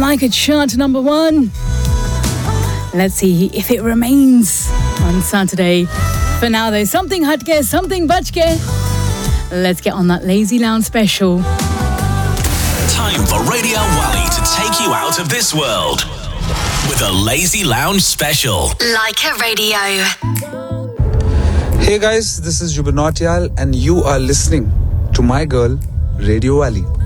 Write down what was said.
like it chart number 1. Let's see if it remains on Saturday. For now though, something hatke, something bachke. Let's get on that Lazy Lounge special. Time for Radio Wally to take you out of this world with a Lazy Lounge special. Like a Radio. Hey guys, this is Jubin Nautiyal and you are listening to my girl, Radio Wally.